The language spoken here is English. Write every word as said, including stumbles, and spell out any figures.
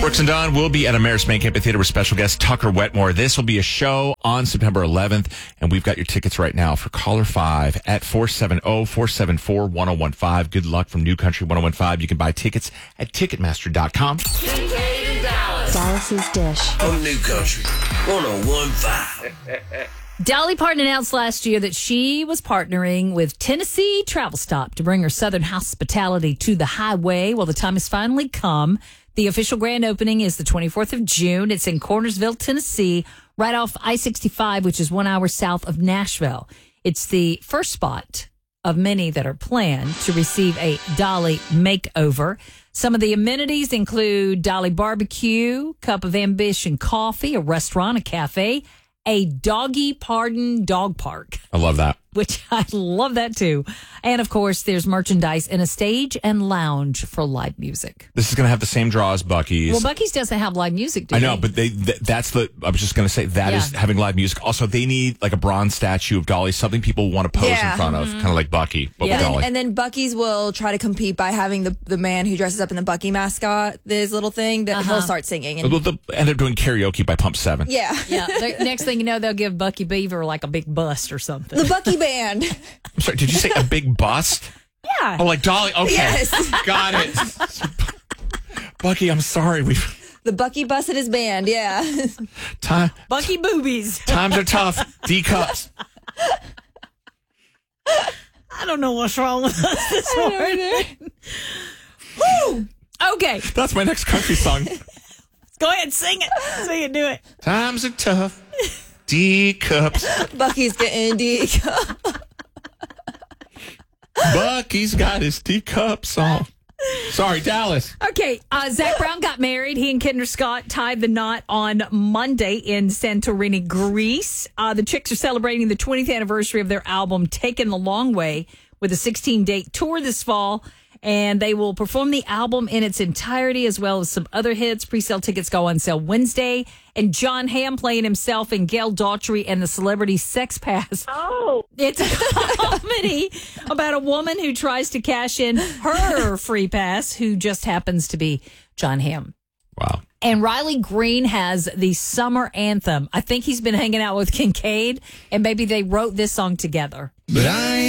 Brooks and Dawn will be at Ameris Bank Amphitheater with special guest Tucker Wetmore. This will be a show on September eleventh, and we've got your tickets right now for caller five at four seven zero, four seven four, one zero one five. Good luck from New Country one oh one five. You can buy tickets at Ticketmaster dot com. Kincaid and Dallas. Dallas's Dish. On New Country one oh one five. Dolly Parton announced last year that she was partnering with Tennessee Travel Stop to bring her Southern hospitality to the highway. Well, the time has finally come. The official grand opening is the twenty-fourth of June. It's in Cornersville, Tennessee, right off I sixty-five, which is one hour south of Nashville. It's the first spot of many that are planned to receive a Dolly makeover. Some of the amenities include Dolly Barbecue, Cup of Ambition Coffee, a restaurant, a cafe, a Doggy Pardon dog park. I love that. Which I love that too. And of course, there's merchandise and a stage and lounge for live music. This is going to have the same draw as Buc-ee's. Well, Buc-ee's doesn't have live music, do I know, they? but they th- that's the, I was just going to say, that Yeah. is having live music. Also, they need like a bronze statue of Dolly, something people want to pose Yeah. in front of, kind of like Buc-ee, but Yeah. with And Dolly. then, and then Buc-ee's will try to compete by having the, the man who dresses up in the Buc-ee mascot, this little thing, that Uh-huh. he'll start singing. And, Well, they'll end up doing karaoke by Pump seven. yeah. Yeah. they're- Next thing you know, they'll give Bucky Beaver like a big bust or something. The Buc-ee band. I'm sorry, did you say a big bust? Yeah. Oh, like Dolly? Okay. Yes. Got it. Buc-ee, I'm sorry. We've The Buc-ee busted his band, yeah. time, Bucky Boobies. times are tough. D cups. I don't know what's wrong with us this morning. Woo! Okay. That's my next country song. Go ahead. Sing it. Sing it. Do it. Times are tough. D cups. Buc-ee's getting D. Buc-ee's got his D cups on. Sorry, Dallas. Okay, uh, Zach Brown got married. He and Kendra Scott tied the knot on Monday in Santorini, Greece. Uh, the Chicks are celebrating the twentieth anniversary of their album, Taken the Long Way, with a sixteen-date tour this fall. And they will perform the album in its entirety as well as some other hits. Pre-sale tickets go on sale Wednesday. And John Hamm playing himself in Gail Daughtry and the Celebrity Sex Pass. Oh. It's a comedy about a woman who tries to cash in her free pass, who just happens to be John Hamm. Wow. And Riley Green has the summer anthem. I think he's been hanging out with Kincaid, and maybe they wrote this song together. But I